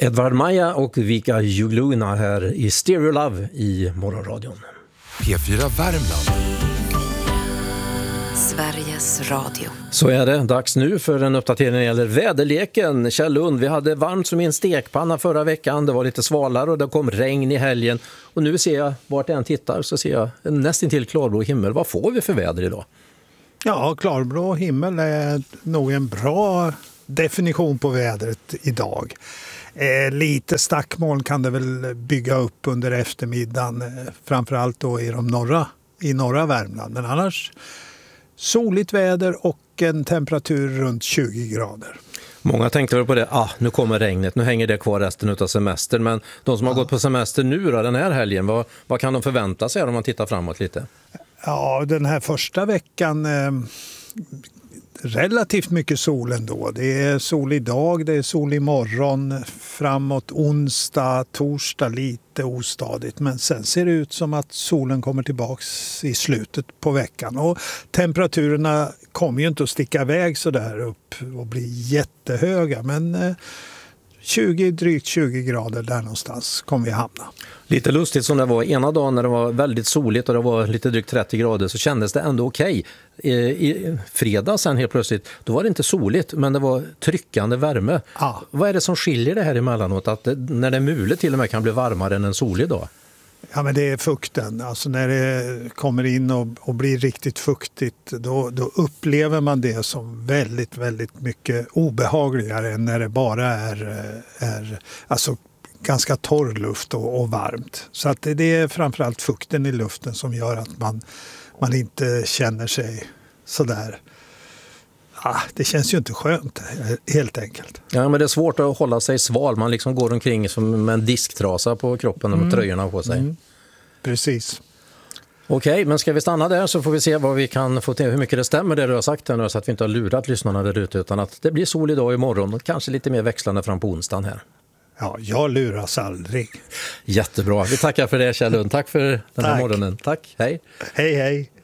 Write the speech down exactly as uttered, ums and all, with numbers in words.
Edvard Maja och Vika Jugluna här i Stereo Love i Morgonradion. P fyra Värmland. Sveriges Radio. Så är det dags nu för en uppdatering när det gäller väderleken. Kjell Lund, vi hade varmt som i en stekpanna förra veckan. Det var lite svalare och det kom regn i helgen. Och nu ser jag, vart jag än tittar så ser jag en nästintill klarblå himmel. Vad får vi för väder idag? Ja, klarblå himmel är nog en bra definition på vädret idag. Eh, lite stackmoln kan det väl bygga upp under eftermiddagen, eh, framförallt då i de norra, i norra Värmland. Men annars soligt väder och en temperatur runt tjugo grader. Många tänkte väl på det, ah, nu kommer regnet, nu hänger det kvar resten av semestern. Men de som har ja. gått på semester nu då, den här helgen, vad, vad kan de förvänta sig om man tittar framåt lite? Ja, den här första veckan... Eh, relativt mycket sol ändå. Det är sol idag, det är sol imorgon, framåt onsdag, torsdag lite ostadigt. Men sen ser det ut som att solen kommer tillbaks i slutet på veckan. Och temperaturerna kommer ju inte att sticka iväg så där upp och bli jättehöga. Men tjugo, drygt tjugo grader där någonstans kommer vi hamna. Lite lustigt som det var ena dagen när det var väldigt soligt och det var lite drygt trettio grader så kändes det ändå okej. I, i fredag sen helt plötsligt, då var det inte soligt men det var tryckande värme. Ja. Vad är det som skiljer det här emellanåt? Att det, när det är mulet till och med kan bli varmare än en solig dag? Ja, men det är fukten. Alltså när det kommer in och, och blir riktigt fuktigt då, då upplever man det som väldigt, väldigt mycket obehagligare än när det bara är, är alltså ganska torr luft och, och varmt. Så att det, det är framförallt fukten i luften som gör att man, man inte känner sig sådär. Ah, det känns ju inte skönt, helt enkelt. Ja, men det är svårt att hålla sig sval. Man liksom går omkring som med en disktrasa på kroppen och med mm. tröjorna på sig. Mm. Precis. Okej, men ska vi stanna där så får vi se vad vi kan få till, hur mycket det stämmer det du har sagt här nu så att vi inte har lurat lyssnarna där ute utan att det blir sol idag imorgon och kanske lite mer växlande fram på onsdagen här. Ja, jag luras aldrig. Jättebra. Vi tackar för det, Kjell Lund. Tack för den här Tack. morgonen. Tack. Hej. Hej, hej.